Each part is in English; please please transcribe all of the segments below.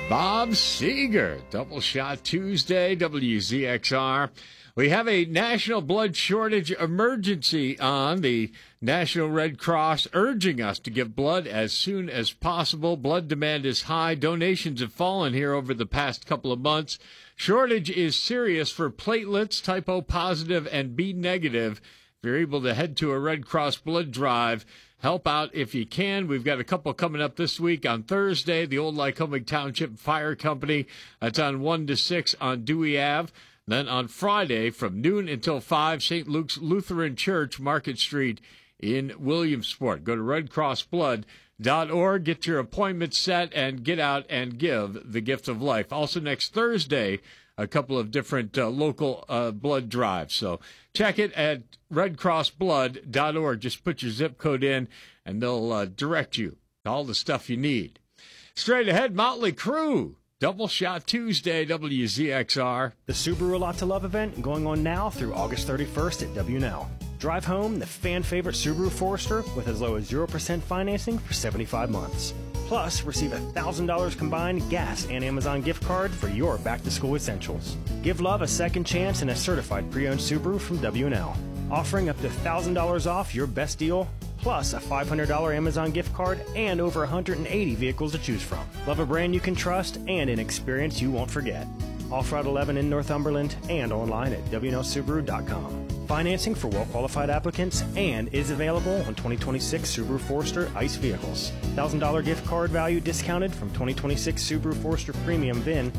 Bob Seger, Double Shot Tuesday, WZXR. We have a national blood shortage emergency on. The National Red Cross urging us to give blood as soon as possible. Blood demand is high. Donations have fallen here over the past couple of months. Shortage is serious for platelets, type O positive and B negative. If you're able to head to a Red Cross blood drive, help out if you can. We've got a couple coming up this week. On Thursday, the Old Lycoming Township Fire Company. That's on 1 to 6 on Dewey Ave. Then on Friday, from noon until 5, St. Luke's Lutheran Church, Market Street in Williamsport. Go to redcrossblood.org, get your appointment set, and get out and give the gift of life. Also next Thursday, a couple of different local blood drives. So check it at redcrossblood.org. Just put your zip code in, and they'll direct you to all the stuff you need. Straight ahead, Motley Crue. Double Shot Tuesday, WZXR. The Subaru A Lot to Love event going on now through August 31st at WNL. Drive home the fan-favorite Subaru Forester with as low as 0% financing for 75 months. Plus, receive $1,000 combined gas and Amazon gift card for your back-to-school essentials. Give love a second chance in a certified pre-owned Subaru from WNL. Offering up to $1,000 off your best deal, plus a $500 Amazon gift card and over 180 vehicles to choose from. Love a brand you can trust and an experience you won't forget. Off Route 11 in Northumberland and online at WNLSubaru.com. Financing for well-qualified applicants and is available on 2026 Subaru Forester ICE vehicles. $1,000 gift card value discounted from 2026 Subaru Forester Premium VIN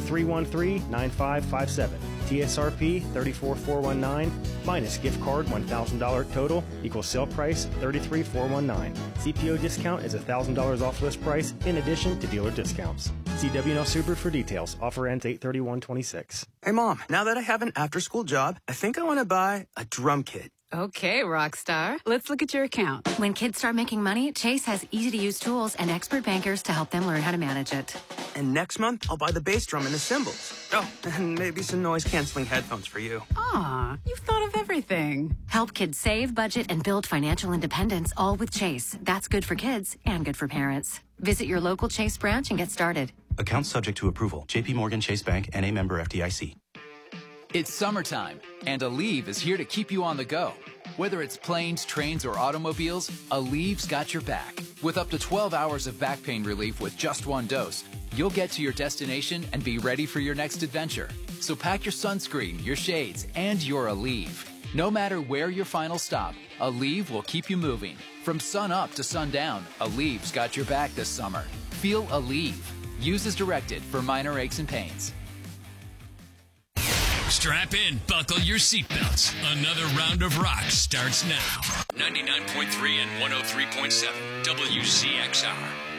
T3139557. TSRP 34419 minus gift card $1,000 total equals sale price $33,419. CPO discount is $1,000 off list price in addition to dealer discounts. See WNL Subaru for details. Offer ends 8/31/26. Hey, Mom, now that I have an after-school job, I think I want to buy a drum kit. Okay, Rockstar. Let's look at your account. When kids start making money, Chase has easy-to-use tools and expert bankers to help them learn how to manage it. And next month, I'll buy the bass drum and the cymbals. Oh, and maybe some noise-canceling headphones for you. Aw, you've thought of everything. Help kids save, budget, and build financial independence, all with Chase. That's good for kids and good for parents. Visit your local Chase branch and get started. Account subject to approval. J.P. Morgan Chase Bank, N.A. member FDIC. It's summertime, and Aleve is here to keep you on the go. Whether it's planes, trains, or automobiles, Aleve's got your back. With up to 12 hours of back pain relief with just one dose, you'll get to your destination and be ready for your next adventure. So pack your sunscreen, your shades, and your Aleve. No matter where your final stop, Aleve will keep you moving. From sun up to sundown, Aleve's got your back this summer. Feel Aleve. Use as directed for minor aches and pains. Strap in, buckle your seatbelts. Another round of rock starts now. 99.3 and 103.7 WCXR.